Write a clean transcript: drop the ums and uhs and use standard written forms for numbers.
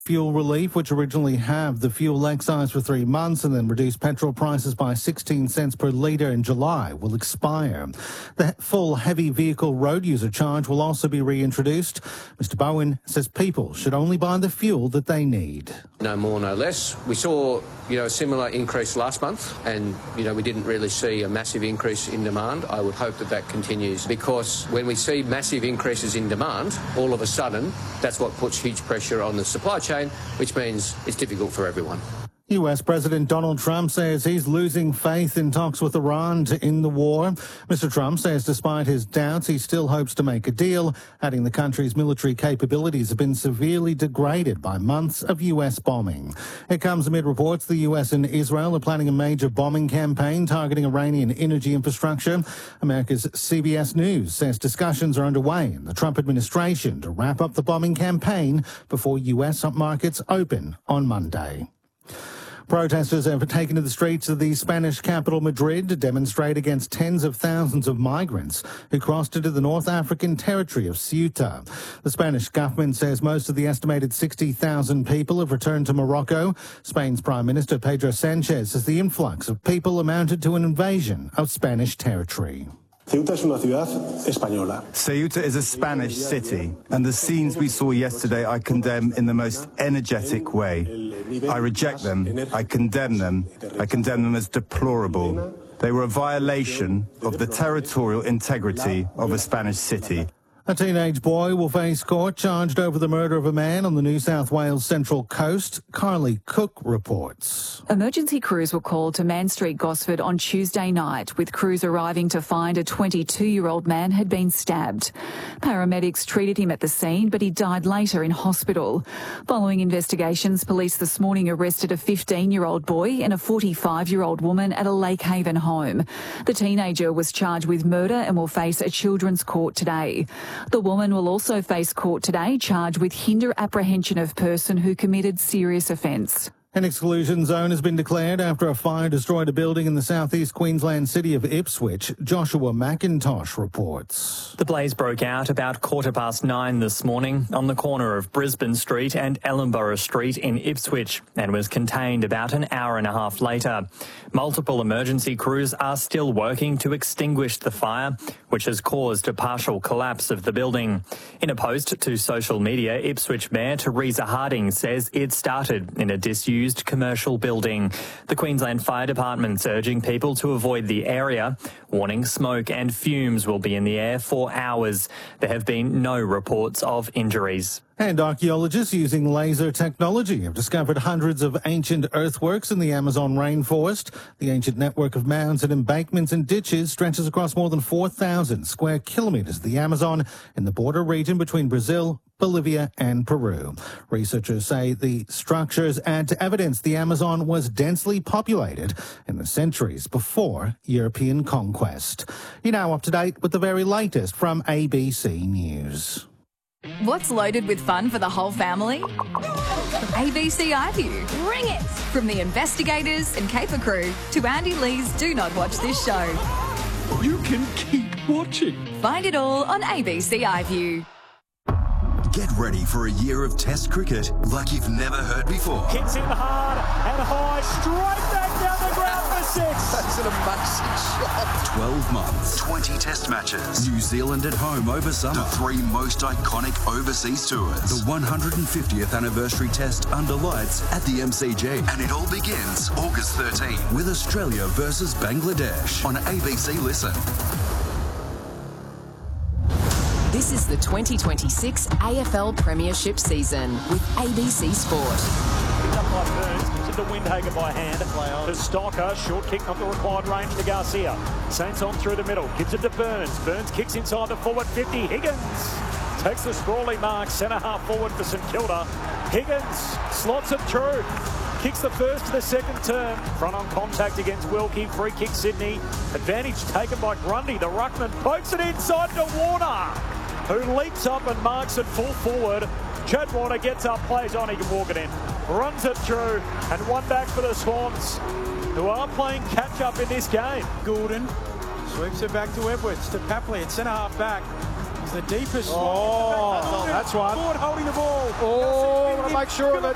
Fuel relief, which originally halved the fuel excise for 3 months and then reduced petrol prices by 16 cents per litre in July, will expire. The full heavy vehicle road user charge will also be reintroduced. Mr Bowen says people should only buy the fuel that they need. No more, no less. We saw, a similar increase last month and, we didn't really see a massive increase in demand. I would hope that that continues because when we see massive increases in demand, all of a sudden, that's what puts huge pressure on the supply chain, which means it's difficult for everyone. US President Donald Trump says he's losing faith in talks with Iran to end the war. Mr Trump says despite his doubts, he still hopes to make a deal, adding the country's military capabilities have been severely degraded by months of US bombing. It comes amid reports the US and Israel are planning a major bombing campaign targeting Iranian energy infrastructure. America's CBS News says discussions are underway in the Trump administration to wrap up the bombing campaign before US markets open on Monday. Protesters have taken to the streets of the Spanish capital Madrid to demonstrate against tens of thousands of migrants who crossed into the North African territory of Ceuta. The Spanish government says most of the estimated 60,000 people have returned to Morocco. Spain's Prime Minister Pedro Sánchez says the influx of people amounted to an invasion of Spanish territory. Ceuta is a Spanish city, and the scenes we saw yesterday I condemn in the most energetic way. I reject them, I condemn them as deplorable. They were a violation of the territorial integrity of a Spanish city. A teenage boy will face court charged over the murder of a man on the New South Wales Central Coast. Carly Cook reports. Emergency crews were called to Man Street, Gosford on Tuesday night, with crews arriving to find a 22-year-old man had been stabbed. Paramedics treated him at the scene, but he died later in hospital. Following investigations, police this morning arrested a 15-year-old boy and a 45-year-old woman at a Lake Haven home. The teenager was charged with murder and will face a children's court today. The woman will also face court today, charged with hinder apprehension of person who committed serious offence. An exclusion zone has been declared after a fire destroyed a building in the southeast Queensland city of Ipswich. Joshua McIntosh reports. The blaze broke out about 9:15 this morning on the corner of Brisbane Street and Ellenborough Street in Ipswich and was contained about an hour and a half later. Multiple emergency crews are still working to extinguish the fire, which has caused a partial collapse of the building. In a post to social media, Ipswich Mayor Teresa Harding says it started in a disused commercial building. The Queensland Fire Department's urging people to avoid the area, warning smoke and fumes will be in the air for hours. There have been no reports of injuries. And archaeologists using laser technology have discovered hundreds of ancient earthworks in the Amazon rainforest. The ancient network of mounds and embankments and ditches stretches across more than 4,000 square kilometres of the Amazon in the border region between Brazil, Bolivia and Peru. Researchers say the structures add to evidence the Amazon was densely populated in the centuries before European conquest. You're now up to date with the very latest from ABC News. What's loaded with fun for the whole family? ABC iView. Bring it! From the investigators and caper crew to Andy Lee's Do Not Watch This Show. You can keep watching. Find it all on ABC iView. Get ready for a year of Test cricket like you've never heard before. Hits him hard and high, straight back down the ground for 6. That's an amazing shot. 12 months, 20 Test matches. New Zealand at home over summer. The 3 most iconic overseas tours. The 150th anniversary Test under lights at the MCG. And it all begins August 13 with Australia versus Bangladesh on ABC Listen. This is the 2026 AFL Premiership season with ABC Sport. Picked up by Burns, gives it to Windhager by hand. To Stocker, short kick not the required range to Garcia. Saints on through the middle, gives it to Burns. Burns kicks inside the forward 50. Higgins takes the sprawly mark, centre half forward for St Kilda. Higgins slots it through. Kicks the first to the second term. Front on contact against Wilkie. Free kick Sydney. Advantage taken by Grundy. The ruckman pokes it inside to Warner, who leaps up and marks it full forward. Chad Warner gets up, plays on, he can walk it in. Runs it through, and one back for the Swans, who are playing catch-up in this game. Goulden sweeps it back to Edwards, to Papley at centre-half back. He's the deepest. Oh, that's one. Forward holding the ball. Oh, want to make sure of it.